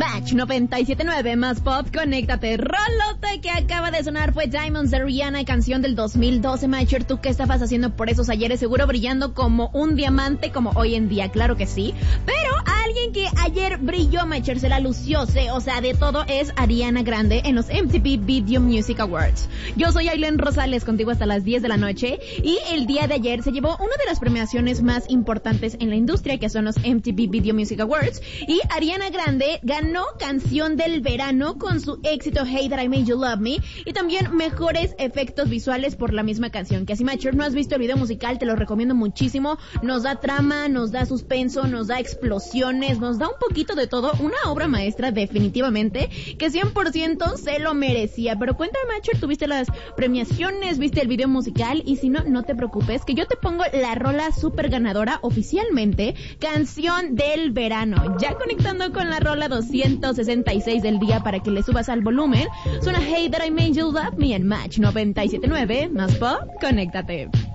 Match 97.9 más pop, conéctate. Rolote que acaba de sonar fue Diamonds de Rihanna, canción del 2012. Matcher, ¿tú qué estabas haciendo por esos ayeres? Seguro brillando como un diamante como hoy en día, claro que sí. Pero alguien que ayer brilló, Matcher, se la lució, o sea, de todo, es Ariana Grande en los MTV Video Music Awards. Yo soy Aileen Rosales, contigo hasta las 10 de la noche, y el día de ayer se llevó una de las premiaciones más importantes en la industria, que son los MTV Video Music Awards, y Ariana Grande ganó canción del verano con su éxito Hey That I Made You Love Me, y también mejores efectos visuales por la misma canción. Que si, Matcher, no has visto el video musical, te lo recomiendo muchísimo. Nos da trama, nos da suspenso, nos da explosiones, nos da un poquito de todo. Una obra maestra definitivamente, que 100% se lo merecía. Pero cuéntame, Matcher, ¿tuviste las premiaciones? ¿Viste el video musical? Y si no, no te preocupes, que yo te pongo la rola super ganadora oficialmente, canción del verano. Ya conectando con la rola 266 del día para que le subas al volumen. Suena Hey That I Made You Love Me en Match 97.9 más pop, conéctate.